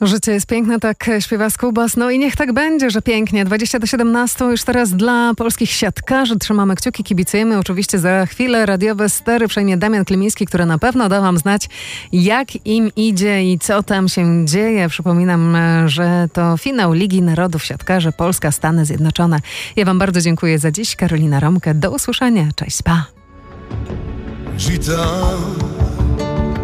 Życie jest piękne, tak śpiewa Skubas. No i niech tak będzie, że pięknie. 20 do 17 już teraz dla polskich siatkarzy. Trzymamy kciuki, kibicujemy. Oczywiście za chwilę radiowe stery przejmie Damian Klimiński, który na pewno da wam znać, jak im idzie i co tam się dzieje. Przypominam, że to finał Ligi Narodów Siatkarzy Polska, Stany Zjednoczone. Ja wam bardzo dziękuję za dziś. Karolina Romke. Do usłyszenia. Cześć, pa.